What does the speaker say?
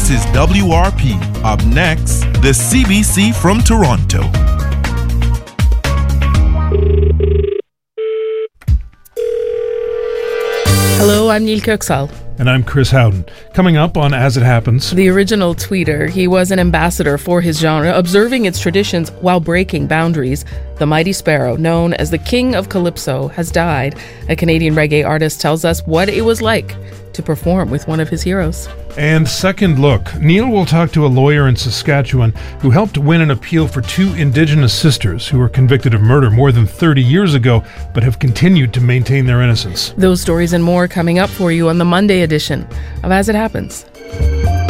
This is WRP. Up next, the CBC from Toronto. Hello, I'm Neil Kirksall. And I'm Chris Howden. Coming up on As It Happens. The original tweeter, he was an ambassador for his genre, observing its traditions while breaking boundaries. The Mighty Sparrow, known as the King of Calypso, has died. A Canadian reggae artist tells us what it was like to perform with one of his heroes. And Second Look. Neil will talk to a lawyer in Saskatchewan who helped win an appeal for two Indigenous sisters who were convicted of murder more than 30 years ago, but have continued to maintain their innocence. Those stories and more coming up for you on the Monday edition of As It Happens.